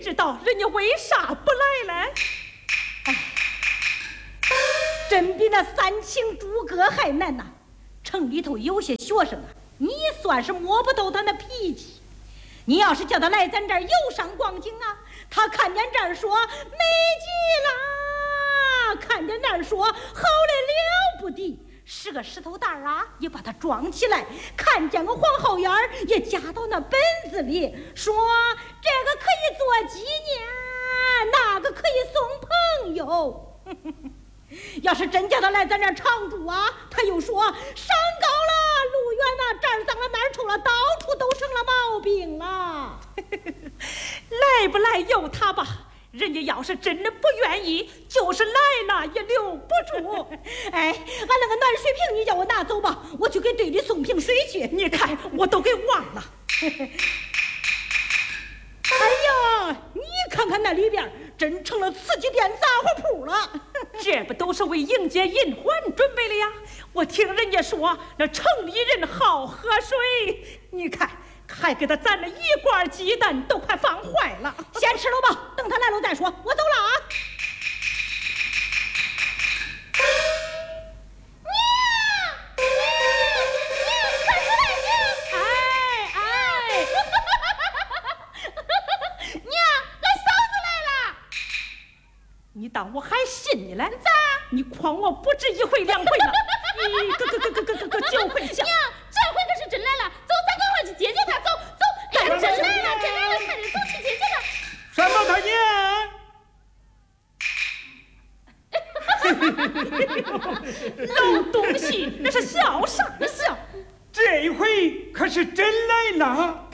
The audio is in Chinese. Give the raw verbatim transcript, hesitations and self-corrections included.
知道人家为啥不来嘞？ 哎，真比那三清诸葛还难呐！城里头有些学生啊，你算是摸不透他那脾气。你要是叫他来咱这儿游山逛景啊，他看见这儿说美极了，看见那儿说好的了不得，是个石头蛋儿啊，也把它装起来；看见个黄后眼儿，也夹到那本子里，说这个可以做纪念，那个可以送朋友。要是真叫他来咱这儿常住啊，他又说山高了路远了，这儿脏了那儿臭了，到处都成了毛病了。 来不来由他吧，人家要是真的不愿意，就是来了也留不住。 哎，俺那个暖水瓶你叫我拿走吧，我去给队里送瓶水去。 你看我都给忘了。 哎呀，你看看那里边真成了瓷器店杂货铺了。 这不都是为迎接银环准备的呀？我听人家说那城里人好喝水，你看还给他攒了一罐鸡蛋，都快放坏了。 先吃了吧，等他来了再说。我走了啊。 你当我还信你嘞？咋？你诓我不止一回两回了，你个个个个个个个九回像。 娘，这回可是真来了，走，咱赶快去接接他，走走。哎呀，真来了，真来了，快点走去接接他。 山猫大娘，老东西，那是笑啥笑？ 这一回可是真来了。